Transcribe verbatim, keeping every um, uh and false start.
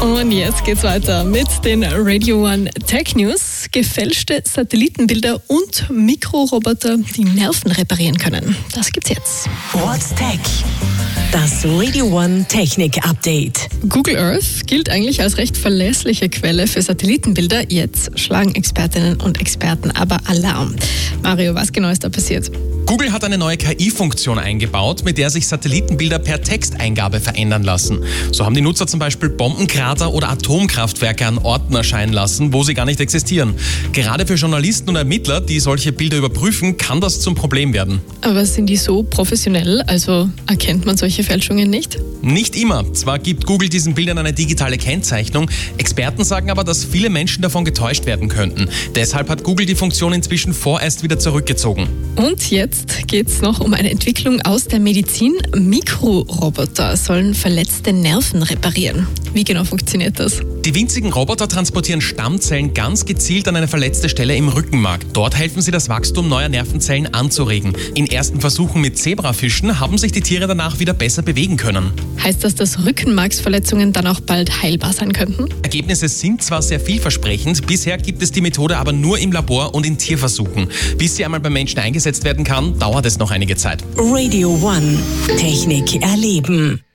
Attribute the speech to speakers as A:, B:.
A: Und jetzt geht's weiter mit den Radio One Tech News. Gefälschte Satellitenbilder und Mikroroboter, die Nerven reparieren können. Das gibt's jetzt.
B: What's Tech? Das Radio One Technik Update.
A: Google Earth gilt eigentlich als recht verlässliche Quelle für Satellitenbilder. Jetzt schlagen Expertinnen und Experten aber Alarm. Mario, was genau ist da passiert?
C: Google hat eine neue K I-Funktion eingebaut, mit der sich Satellitenbilder per Texteingabe verändern lassen. So haben die Nutzer zum Beispiel Bombenkrater oder Atomkraftwerke an Orten erscheinen lassen, wo sie gar nicht existieren. Gerade für Journalisten und Ermittler, die solche Bilder überprüfen, kann das zum Problem werden.
A: Aber sind die so professionell? Also erkennt man solche Fälschungen nicht?
C: Nicht immer. Zwar gibt Google diesen Bildern eine digitale Kennzeichnung, Experten sagen aber, dass viele Menschen davon getäuscht werden könnten. Deshalb hat Google die Funktion inzwischen vorerst wieder zurückgezogen.
A: Und jetzt geht es noch um eine Entwicklung aus der Medizin. Mikroroboter sollen verletzte Nerven reparieren. Wie genau funktioniert das?
C: Die winzigen Roboter transportieren Stammzellen ganz gezielt an eine verletzte Stelle im Rückenmark. Dort helfen sie, das Wachstum neuer Nervenzellen anzuregen. In ersten Versuchen mit Zebrafischen haben sich die Tiere danach wieder besser bewegen können.
A: Heißt das, dass Rückenmarksverletzungen dann auch bald heilbar sein könnten?
C: Ergebnisse sind zwar sehr vielversprechend, bisher gibt es die Methode aber nur im Labor und in Tierversuchen. Bis sie einmal beim Menschen eingesetzt werden kann, dauert es noch einige Zeit.
B: Radio One Technik erleben.